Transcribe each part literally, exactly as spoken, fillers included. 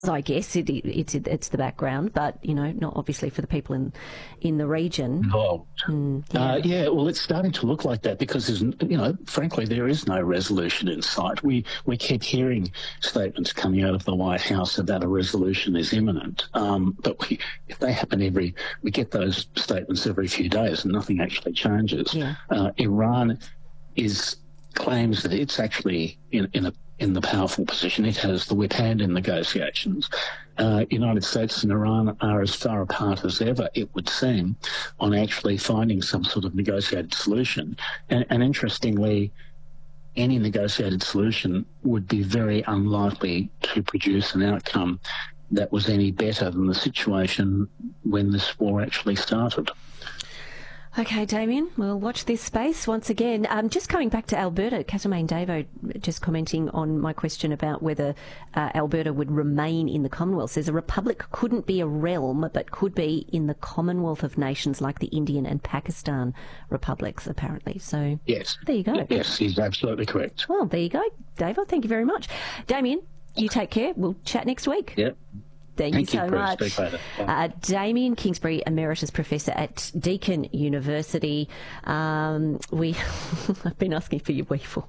I guess it, it, it's it's the background, but you know, not obviously for the people in in the region. Involved. Mm, yeah. Uh, yeah, well, it's starting to look like that because, there's, you know, frankly, there is no resolution in sight. We we keep hearing statements coming out of the White House about a resolution is imminent, um, but we, if they happen every, we get those statements every few days and nothing actually changes. Yeah. Uh, Iran is claims that it's actually in, in a in the powerful position. It has the whip hand in negotiations. Uh, United States and Iran are as far apart as ever, it would seem, on actually finding some sort of negotiated solution. And, and interestingly, any negotiated solution would be very unlikely to produce an outcome that was any better than the situation when this war actually started. Okay, Damien, we'll watch this space once again. Um, just coming back to Alberta, Katamain Davo just commenting on my question about whether uh, Alberta would remain in the Commonwealth, says a republic couldn't be a realm but could be in the Commonwealth of nations like the Indian and Pakistan republics, apparently. So yes, there you go. Yes, he's absolutely correct. Well, there you go, Davo. Thank you very much. Damien, you take care. We'll chat next week. Yep. Thank, Thank you so you, much. Uh, Damien Kingsbury, Emeritus Professor at Deakin University. Um, we, I've been asking for your weevil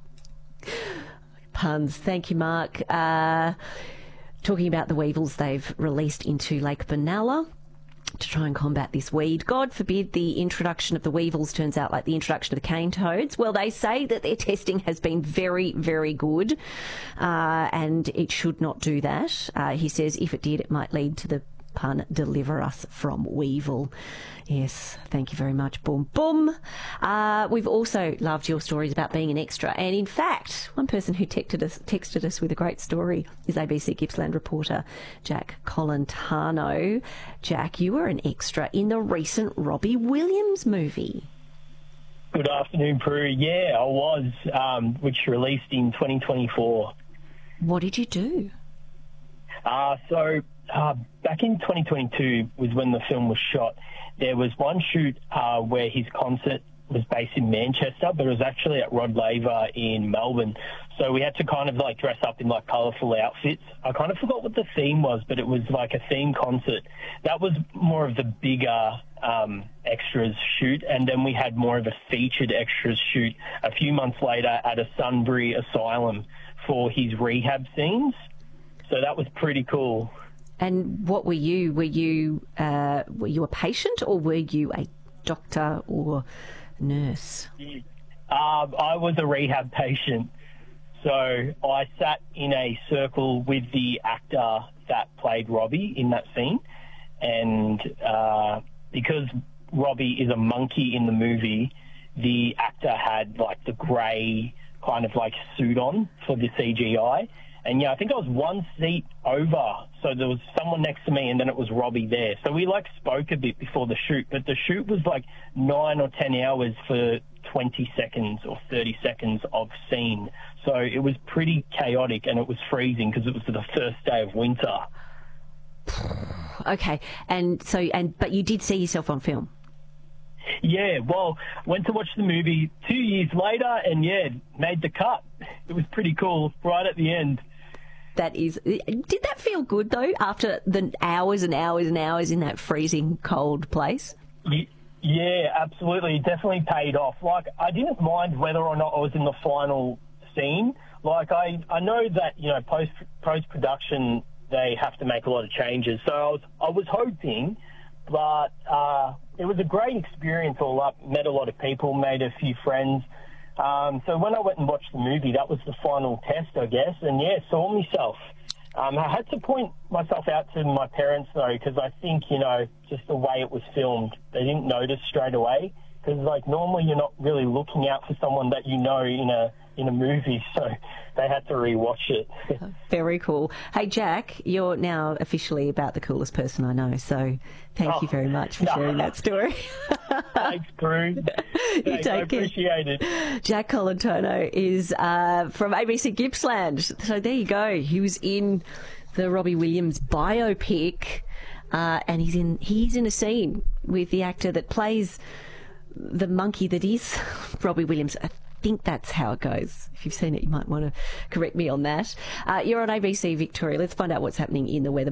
puns. Thank you, Mark. Uh, talking about the weevils they've released into Lake Benalla to try and combat this weed. God forbid the introduction of the weevils turns out like the introduction of the cane toads. Well, they say that their testing has been very, very good, uh, and it should not do that. Uh, he says if it did, it might lead to the pun, deliver us from weevil. Yes, thank you very much. Boom, boom. Uh, we've also loved your stories about being an extra. And in fact, one person who texted us, texted us with a great story is A B C Gippsland reporter Jack Colantano. Jack, you were an extra in the recent Robbie Williams movie. Good afternoon, Prue. Yeah, I was, um, which released in twenty twenty-four. What did you do? Uh, so uh, back in twenty twenty-two was when the film was shot. There was one shoot uh, where his concert was based in Manchester, but it was actually at Rod Laver in Melbourne. So we had to kind of like dress up in like colourful outfits. I kind of forgot what the theme was, but it was like a theme concert. That was more of the bigger um, extras shoot. And then we had more of a featured extras shoot a few months later at a Sunbury asylum for his rehab scenes. So that was pretty cool. And what were you? Were you uh, were you a patient or were you a doctor or nurse? Uh, I was a rehab patient. So I sat in a circle with the actor that played Robbie in that scene. And uh, because Robbie is a monkey in the movie, the actor had like the grey kind of like suit on for the C G I. And yeah, I think I was one seat over. So there was someone next to me and then it was Robbie there. So we like spoke a bit before the shoot, but the shoot was like nine or ten hours for twenty seconds or thirty seconds of scene. So it was pretty chaotic and it was freezing because it was the first day of winter. Okay. And so, and, but you did see yourself on film? Yeah, well, went to watch the movie two years later and yeah, made the cut. It was pretty cool right at the end. That is, did that feel good though after the hours and hours and hours in that freezing cold place? Yeah, absolutely. It definitely paid off. Like, I didn't mind whether or not I was in the final scene. Like, I, I know that, you know, post, post-production, they have to make a lot of changes. So I was, I was hoping, but uh, it was a great experience all up. Met a lot of people, made a few friends. Um, so when I went and watched the movie, that was the final test, I guess. And, yeah, saw myself. Um, I had to point myself out to my parents, though, because I think, you know, just the way it was filmed, they didn't notice straight away. Because, like, normally you're not really looking out for someone that you know in a in a movie, so they had to rewatch it. Very cool. Hey, Jack, you're now officially about the coolest person I know, so thank oh, you very much for no. sharing that story. Thanks, Prue. You Thanks, take I care. appreciate it. Jack Colantano is uh, from A B C Gippsland. So there you go. He was in the Robbie Williams biopic, uh, and he's in he's in a scene with the actor that plays the monkey that is Robbie Williams. think that's how it goes. If you've seen it, you might want to correct me on that. Uh, you're on A B C Victoria. Let's find out what's happening in the weather.